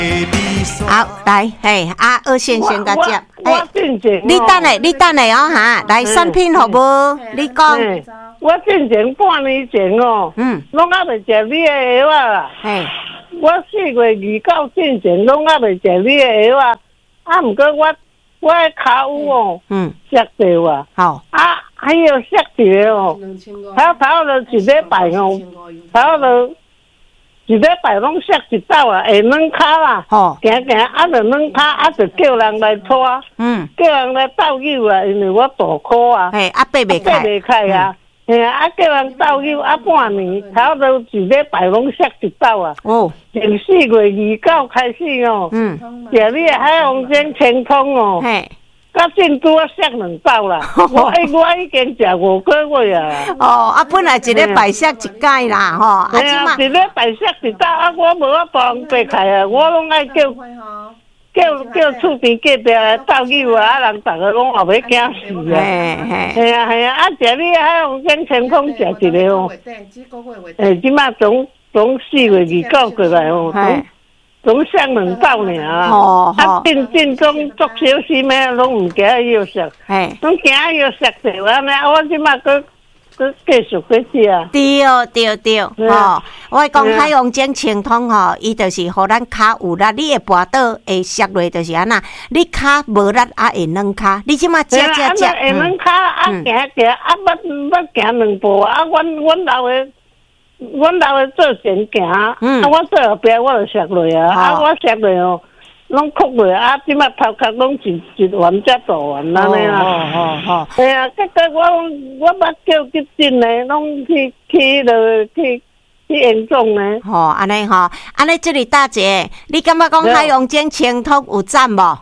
好，来，嘿，二线先甲接。 我进前， 你等下哦哈，来产品好无？你讲。 我进前半年前哦，拢还未食你的药啊。 嘿， 我4月29进前拢还未食你的药啊。毋过我的脚有哦，摔到啊。好。还有摔到哦，头了一礼拜哦，头了一礼拜拢摔一道啊，会软骹啦。行就软骹，就叫人来拖。叫人来斗救啊，因为我大箍啊。 嘿，爬袂开啊。叫人斗救半年，头都一礼拜拢摔一道啊！从4月29开始哦，食你的海王精清通哦，到进拄啊摔2道啦！我已经食5个月啊！ 本来一礼拜摔一届啦，吼！ 一礼拜摔一道我无法帮爬开啊！我拢爱叫厝边隔壁来斗救人逐个拢后尾惊死啊！食你海王精清空食一个哦，即马从4月29过来哦，总上2道尔进中足小心的，拢毋惊药食，拢惊药食着安尼，我即马佫继续去食。 对，我讲海王精清通吼，伊就是互咱骹有力，你会跋倒会摔落，就是安那。你骹无力会软骹，你即马食。 会软骹行要行2步阮老的做前行，我做后壁我就摔落我摔落哦，拢哭落即马头壳拢一丸才大丸安尼啦。结果我捌叫急诊呢，拢去严重呢。 安尼这里大姐，你感觉讲海王精清通有赞无？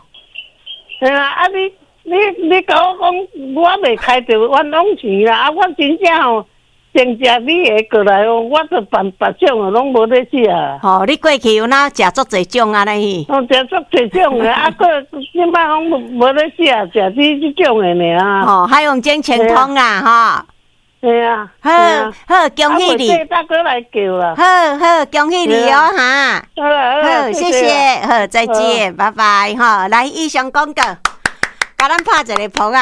你甲我讲，我未开着冤枉钱啦，我真正吼。先食你的过来哦，我都办别种的拢无咧食。 你过去有哪食足侪种安尼？ 食足侪种的，即摆拢无咧食你即种的尔。 海王精清通啦，好，恭喜你。 大哥来叫啦。 好，恭喜你哦哈。好，谢谢，好，再见，拜拜哈。来，以上广告，甲咱拍一个扑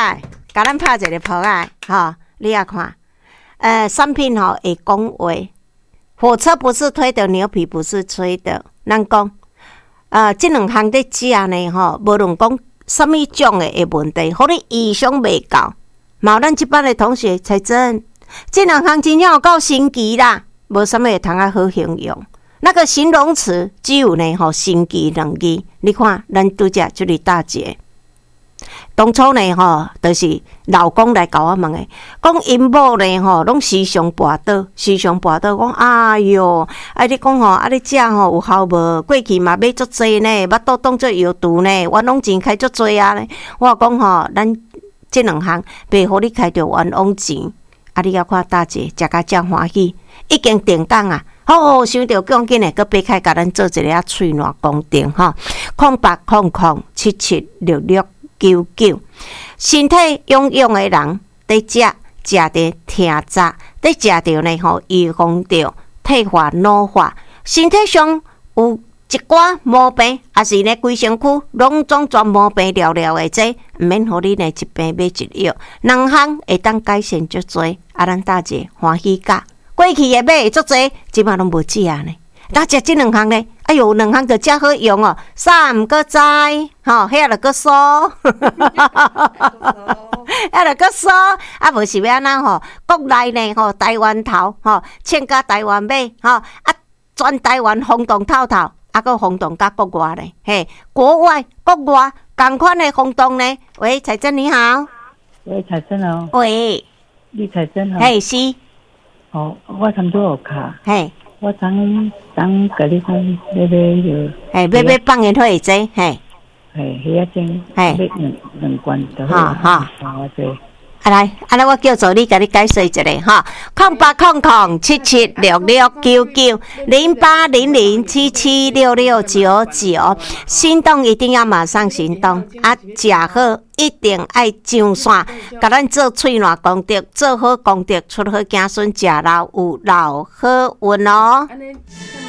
啊，你也看。产品会讲话，火车不是推的，牛皮不是吹的。咱讲，这两项在食呢，无论讲什么种的问题，互你意想未到。嘛，咱这班的同学才真，这两项真正有够神奇啦，无什么会通好形容。那个形容词只有呢，神奇2字。你看，咱拄则这里大姐。当初呢，就是老公来甲我问的，讲因某呢，拢时常跋倒，讲哎哟，你讲你食有效无？过去嘛买足济呢，巴肚当作药毒呢，冤枉钱开足济啊呢。我讲咱这两项袂互你开着冤枉钱，你要看大姐食甲遮欢喜，已经定档啊！想着赶紧的，佮爬开甲咱做一个喙烂公定0800776699，身体臃臃的人，在食着听早，在食着呢预防着退化老化，身体上有一寡毛病，也是呢规身躯拢总全毛病了的这，毋免互你呢一病买一药，两项会当改善足多，咱大姐欢喜甲。过去的买足济，即马拢无食呢。咱食这两项呢，哎哟，两项就真好用哦。啥毋过知，遐就搁输，遐就搁输。无是要安怎国内呢台湾头请甲台湾买全台湾轰动透透，搁轰动甲国外呢。国外国外同款的轰动呢。喂，彩珍你好。 喂，彩珍哦。 喂， 李彩珍哦。 是。 我差不多有卡。我昨甲你讲要买放烟花会济， 迄啊种，买两罐就好。我这。 来，安尼我叫助理甲你解释一下08007766990800776699，行动一定要马上行动食好一定爱上线，甲咱做喙烂功德，做好功德出好子孙，食老有老好运哦。